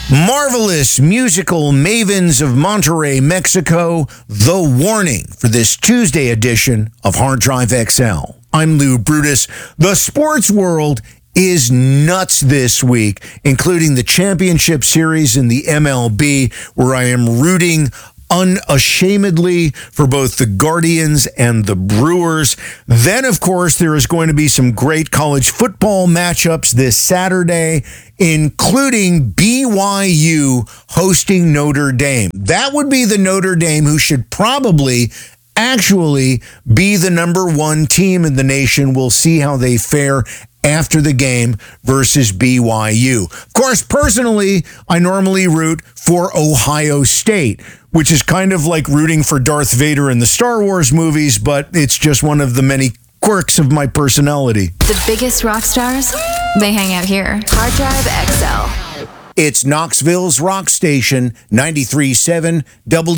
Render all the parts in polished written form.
Marvelous musical mavens of Monterrey, Mexico, The Warning for this Tuesday edition of Hard Drive XL. I'm Lou Brutus. The sports world is nuts this week, including the championship series in the MLB, where I am rooting unashamedly for both the Guardians and the Brewers. Then, of course, there is going to be some great college football matchups this Saturday, including BYU hosting Notre Dame. That would be the Notre Dame who should probably actually be the number one team in the nation. We'll see how they fare after the game versus BYU. Of course, personally, I normally root for Ohio State, which is kind of like rooting for Darth Vader in the Star Wars movies, but it's just one of the many quirks of my personality. The biggest rock stars, they hang out here. Hard Drive XL. It's Knoxville's rock station, 93.7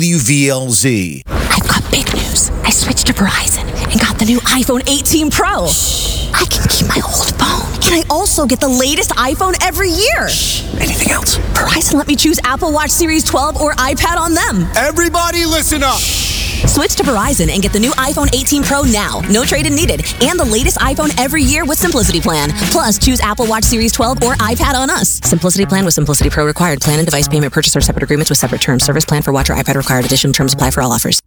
WVLZ. I've got big news. I switched to Verizon and got the new iPhone 18 Pro. I can keep my old phone. And I also get the latest iPhone every year. Anything else? Verizon let me choose Apple Watch Series 12 or iPad on them. Everybody listen up. Switch to Verizon and get the new iPhone 18 Pro now. No trade-in needed. And the latest iPhone every year with Simplicity Plan. Plus, choose Apple Watch Series 12 or iPad on us. Simplicity Plan with Simplicity Pro required. Plan and device payment purchase or separate agreements with separate terms. Service plan for watch or iPad required. Additional terms apply for all offers.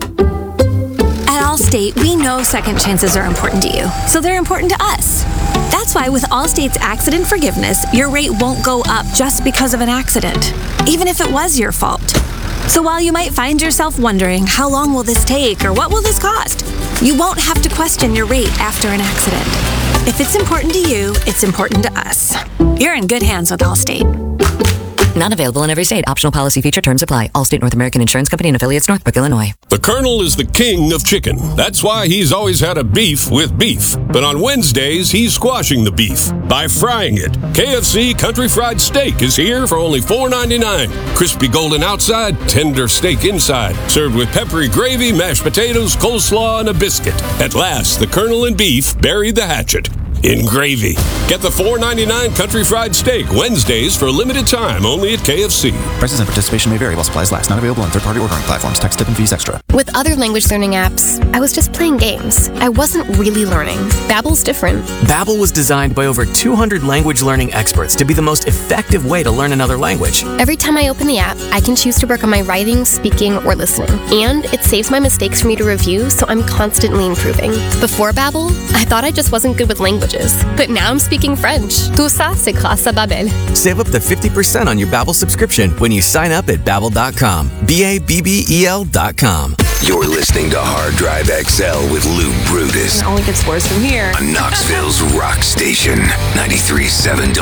At Allstate, we know second chances are important to you, so they're important to us. That's why with Allstate's accident forgiveness, your rate won't go up just because of an accident, even if it was your fault. So while you might find yourself wondering, how long will this take or what will this cost? You won't have to question your rate after an accident. If it's important to you, it's important to us. You're in good hands with Allstate. Not available in every state. Optional policy feature terms apply. Allstate North American Insurance Company and affiliates, Northbrook, Illinois. The Colonel is the king of chicken. That's why he's always had a beef with beef. But on Wednesdays, he's squashing the beef by frying it. KFC Country Fried Steak is here for only $4.99. Crispy golden outside, tender steak inside. Served with peppery gravy, mashed potatoes, coleslaw, and a biscuit. At last, the Colonel and beef buried the hatchet in gravy. Get the $4.99 Country Fried Steak Wednesdays for a limited time only at KFC. Prices and participation may vary while supplies last. Not available on third-party ordering platforms. Tax, tip, and fees extra. With other language learning apps, I was just playing games. I wasn't really learning. Babbel's different. Babbel was designed by over 200 language learning experts to be the most effective way to learn another language. Every time I open the app, I can choose to work on my writing, speaking, or listening. And it saves my mistakes for me to review, so I'm constantly improving. Before Babbel, I thought I just wasn't good with languages. But now I'm speaking French. Tout ça, c'est grâce à Babbel. Save up to 50% on your Babbel subscription when you sign up at Babbel.com. Babbel.com. You're listening to Hard Drive XL with Lou Brutus. It only gets worse from here. On Knoxville's rock station, 93.7